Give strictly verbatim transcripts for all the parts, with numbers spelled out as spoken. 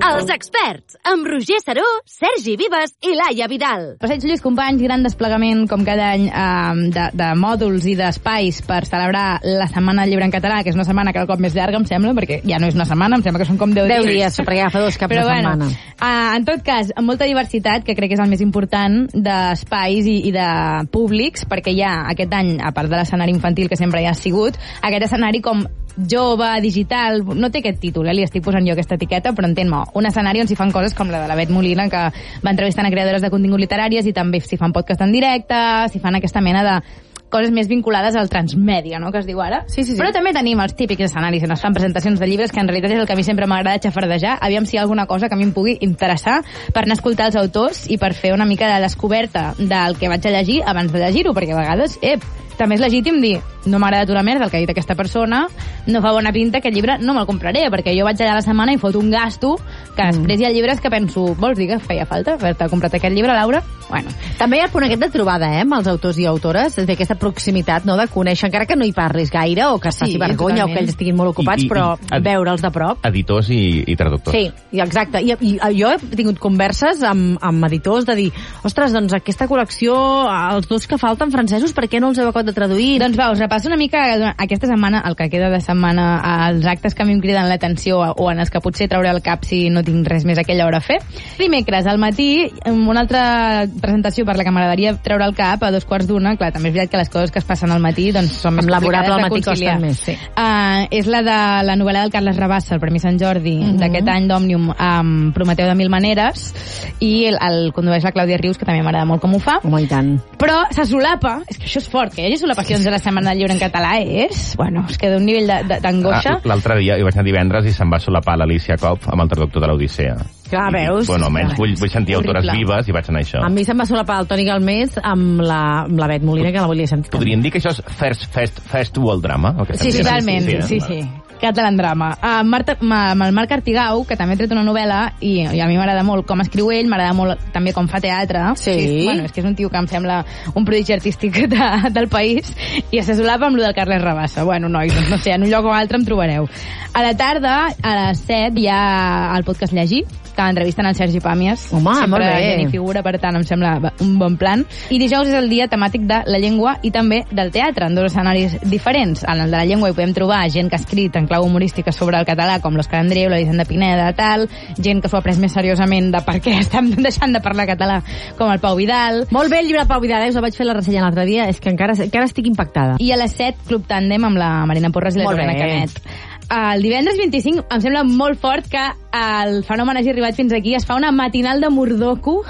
Els experts, amb Roger Saró, Sergi Vives i Laia Vidal. Passeig Lluís Companys, gran desplegament, com cada any, eh, de, de mòduls i d'espais per celebrar la Setmana del Llibre en Català, que és una setmana cada cop més llarga, em sembla, perquè ja no és una setmana, em sembla que són com deu dies. deu dies, perquè ja fa dos caps Però, de bueno, setmana. Uh, en tot cas, amb molta diversitat, que crec que és el més important, d'espais i, i de públics, perquè hi ha aquest any, a part de l'escenari infantil que sempre hi ha sigut, aquest escenari com jove, digital, no té aquest títol, eh? Li estic posant jo aquesta etiqueta, però entén-me, un escenari on s'hi fan coses com la de la Bet Molina, que va entrevistant a creadores de contingut literàries i també s'hi fan podcast en directe, s'hi fan aquesta mena de coses més vinculades al transmèdia, no?, que es diu ara. Sí, sí, sí. Però també tenim els típics escenaris on es fan presentacions de llibres, que en realitat és el que a mi sempre m'agrada xafardejar, aviam si hi ha alguna cosa que a mi em pugui interessar per anar a escoltar els autors i per fer una mica de descoberta del que vaig a llegir abans de llegir-ho, perquè a vegades, ep, també és legítim dir, no m'ha agradat una merda el que ha dit aquesta persona, no fa bona pinta, aquest llibre no me'l compraré, perquè jo vaig allà la setmana i foto un gasto, que després hi ha llibres que penso, vols dir que feia falta haver-te comprat aquest llibre, Laura? Bueno. També hi ha el punt aquest de trobada, eh, amb els autors i autores, d'aquesta proximitat, no?, de conèixer, encara que no hi parlis gaire, o que es faci Sí, vergonya, totalment. o que ells estiguin molt ocupats, I- i- però i- veure'ls de prop. Editors i, i traductors. Sí, i exacte. I, i, jo he tingut converses amb, amb editors de dir, ostres, doncs aquesta col·lecció, els dos que falten francesos, per què no els heu acabat de traduir? Doncs va, us repasso una mica aquesta setmana, el que queda de setmana, els actes que a mi em criden l'atenció o en els que potser trauré el cap si no tinc res més a aquella hora a fer. Dimecres, al matí, una altra presentació per la que m'agradaria treure el cap a dos quarts d'una. Clar, també és veritat que les coses que es passen al matí doncs, són més Amb laborable complicades al de matí conciliar. costen més, sí. Uh, és la de la novel·la del Carles Rabassa, el Premi Sant Jordi, Mhm. d'aquest any d'Òmnium, amb Prometeu de mil maneres, i el, el condueix la Clàudia Rius, que també m'agrada molt com ho fa. Home, i tant. Però se solapa, és que això és fort, que hi hagi solapacions de la Setmana del Llibre en català és, bueno, és que d'un nivell de- de- d'angoixa. Ah, L'altre dia, jo vaig anar divendres i se'm va solapar l'Alicia Copp amb el traductor de l'Odissea. Clar, I, veus? Bueno, almenys vull, vull sentir Horrible. autores vives i vaig anar a això. A mi se'm va solapar el Toni Galmés amb la, amb la Bet Molina, que la volia sentir. Podríem dir que això és First Fest Festival Drama? El que Sí, estem dient? totalment, sí, sí. sí. Catalan Drama. Uh, Marta, ma, amb el Marc Artigau, que també ha tret una novel·la, i, i a mi m'agrada molt com escriu ell, m'agrada molt també com fa teatre. Sí. És, bueno, és que és un tio que em sembla un prodigi artístic de, del país, i se solapa amb lo del Carles Rabassa. Bueno, nois, doncs no sé, en un lloc o altre em trobareu. A la tarda, a les set, hi ha el podcast Llegir, que entrevisten el Sergi Pàmies. Home, Sempre molt bé. gent hi figura, per tant, em sembla un bon plan. I dijous és el dia temàtic de la llengua i també del teatre, en dos escenaris diferents. En el de la llengua hi podem trobar gent que ha escrit en clau humorística sobre el català, com l'Òscar Andreu, l'Elisenda Pineda, tal, gent que s'ho ha pres més seriosament de per què estem deixant de parlar català, com el Pau Vidal. Molt bé el llibre de Pau Vidal, eh? Us el vaig fer la ressenya l'altre dia, és que encara, encara estic impactada. I a les set, Club Tàndem amb la Marina Porres i la Molt Joana bé. Canet. El divendres vint-i-cinc em sembla molt fort que el fenomen hagi arribat fins aquí. Es fa una matinal de Mordoku.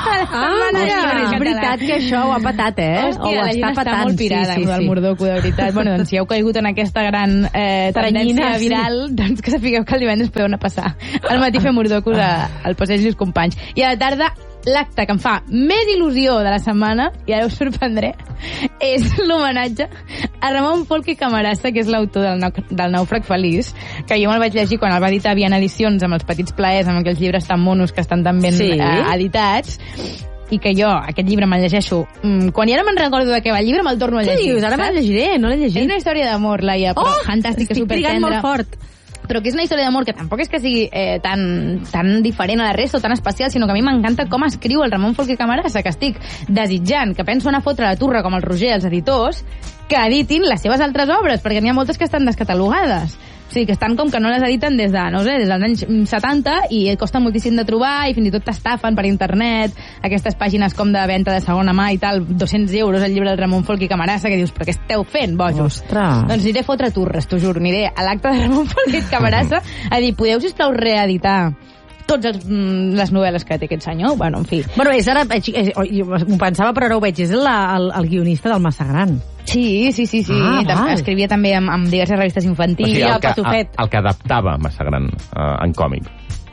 Ah, és veritat que això ho ha patat, eh? Hòstia, o ho la gent està està patant. molt pirada sí, sí, amb el sí. Mordoku, de veritat. Bueno, doncs si heu caigut en aquesta gran eh, Teranyina, tendència sí. viral, doncs que sapigueu que el divendres podeu anar a passar al matí fer Mordoku de, al Passeig Lluís Companys. I a la tarda, l'acte que em fa més il·lusió de la setmana, i ara us sorprendré, és l'homenatge a Ramon Folch i Camarasa, que és l'autor del, nau del Nàufrag Feliç, que jo me'l vaig llegir quan el va editar Viena Edicions, amb els petits plaers, amb aquells llibres tan monos que estan tan ben Sí. eh, editats, i que jo aquest llibre me'l llegeixo mm, quan ja no me'n recordo de què va el llibre me'l torno a Què llegir. dius? Ara me'l llegiré, no l'he És llegit. una història d'amor, Laia, però Oh, fantàstica, estic trigant supertendra. molt fort. Però que és una història d'amor que tampoc és que sigui eh, tan, tan diferent a la resta o tan especial, sinó que a mi m'encanta com escriu el Ramon Folch i Camarasa, que estic desitjant, que penso anar a fotre a la turra com el Roger, els editors, que editin les seves altres obres, perquè n'hi ha moltes que estan descatalogades. O sigui, que estan com que no les editen des de, no sé, des dels anys setanta i costa moltíssim de trobar i fins i tot t'estafen per internet, aquestes pàgines com de venda de segona mà i tal, dos-cents euros el llibre del Ramon Folch i Camarasa, que dius, però què esteu fent, bojos? Ostres. Doncs aniré a fotre turres, t'ho juro, aniré a l'acte de Ramon Folch i Camarasa a dir, podeu, sisplau, reeditar tots els, mm, les novel·les que té aquest senyor? Bueno, en fi. Bueno, és ara, eh, eh, jo m'ho pensava, però ara ho veig, és la, el, el guionista del Massagran. Sí, sí, sí, sí. Ah, Tam- val. Escrivia també amb, amb diverses revistes infantils. O sigui, el el, que, el, Patufet. el que adaptava Massagran uh, en còmic.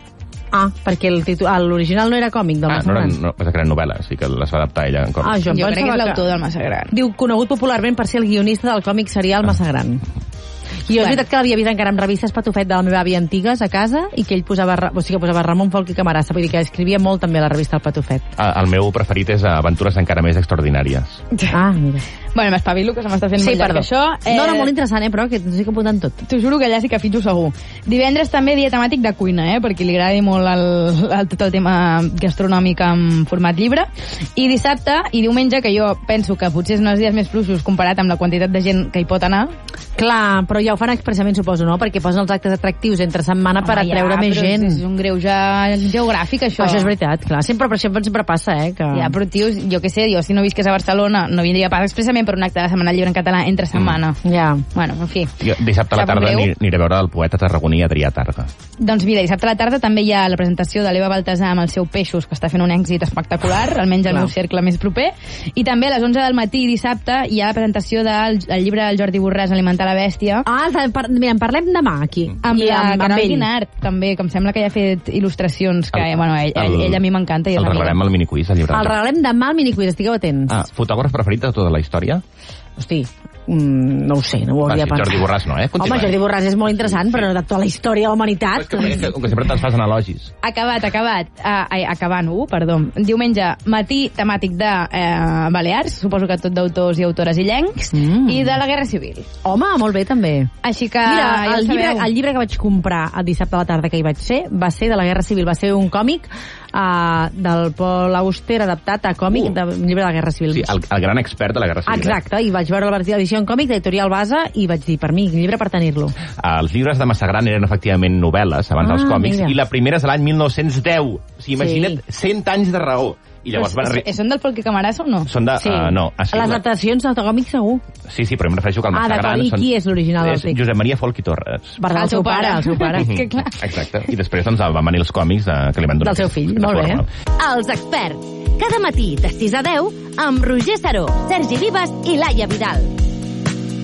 Ah, perquè el titu- l'original no era còmic del Ah, no eren, Massagran. no, passa que eren novel·les, sí que les va adaptar ella en còmic. Ah, jo em Jo crec que és pensava l'autor del Massagran. Diu, conegut popularment per ser el guionista del còmic serial Massagran. I jo és Bueno. veritat que l'havia vist encara amb revistes Patufet de la meva àvia antigues a casa i que ell posava, ra- o sigui, que posava Ramon Folch i Camarasa, vull dir que escrivia molt també a la revista El Patufet. Ah, el meu preferit és Aventures encara més extraordinàries. Ah, mira. Bueno, m'espavilo, que se m'està fent Sí, molt llarg perdó. això. Eh... No, no, molt interessant, eh, però que no sé que apuntant tot. T'ho juro que allà sí que fitxo segur. Divendres també dia temàtic de cuina, eh, perquè li agradi molt el, el, tot el tema gastronòmic en format llibre. I dissabte i diumenge, que jo penso que potser són els dies més fluixos comparat amb la quantitat de gent que hi pot anar. Clar, però ja ho fan expressament, suposo, no? Perquè posen els actes atractius entre setmana per Home, atreure ja, més però gent. És un greuge geogràfic, això. Això és veritat, clar. Sempre, per això sempre passa, eh? Que... Ja, però, tios, jo què sé, jo si no visqués a Barcelona no vindria pas expressament per un acte de Setmana Lliure en català entre setmana. Mm. Ja. Bueno, en fi. Jo dissabte a la Sap tarda greu. ani- aniré a veure el poeta tarragoní Adrià Targa. Doncs mira, dissabte a la tarda també hi ha la presentació de l'Eva Baltasar amb el seu Peixos, que està fent un èxit espectacular, almenys al Clar. meu cercle més proper. I també a les onze del matí dissabte hi ha la presentació del el llibre del Jordi Borràs, Alimentar la bèstia, Ah, par... mira, en parlem demà, aquí. amb I la amb, amb Carol ell. Guinart, també, que em sembla que ja ha fet il·lustracions, que, El- bueno, ell, el- ell a mi m'encanta i és El amiga. regalem al miniquiz, el llibre. El regalem demà al miniquiz, estigueu atents. Ah, fotògraf preferit de tota la història? Hosti, mm, no ho sé, no ho Va, hauria sí, pensat. Jordi Borràs no, eh? Continua. Home, Jordi Borràs és molt interessant, però de tota la història de la humanitat... És que, és que, com que sempre te'ls fas en elogis. Acabat, acabat. Uh, ai, acabant, uh, perdó. Diumenge, matí temàtic de eh, Balears, suposo que tot d'autors i autores illencs, Mm. i de la Guerra Civil. Home, molt bé, també. Així que Mira, ja el ho llibre, sabeu. el llibre que vaig comprar el dissabte a la tarda que hi vaig ser va ser de la Guerra Civil, va ser un còmic uh, del Paul Auster adaptat a còmic, Uh. de, un llibre de la Guerra Civil. Sí, el, el gran expert de la Guerra Civil. Exacte, i vaig veure la versió d'edició en còmic d'Editorial Basa i vaig dir, per mi, llibre per tenir-lo. Els llibres de Massagran eren efectivament novel·les abans Ah, dels còmics, mira. i la primera és de l'any mil nou-cents deu. O sigui, imagina't, cent anys de raó. I llavors van Però, arri... és- són del Folque Camarasa o no? Són de... Sí. Uh, no, així, Les la- adaptacions de còmic segur. Sí, sí, però em refereixo que el Ah, Massagran... d'acord. I qui és l'original del És text? Josep Maria Folch i Torres. Per el seu pare, el seu pare. És que clar. Exacte. I després doncs, van venir els còmics de, que li van donar. Del seu fill, aquesta molt bé. forma. Els experts. Cada matí de sis a deu amb Roger Saró, Sergi Vives i Laia Vidal.